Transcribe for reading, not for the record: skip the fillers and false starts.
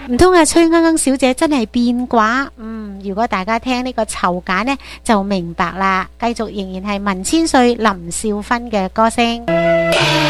唔通啊崔鶯鶯小姐真係變卦？如果大家聽呢個囚簡呢，就明白啦。繼續仍然係文千歲林少芬嘅歌聲。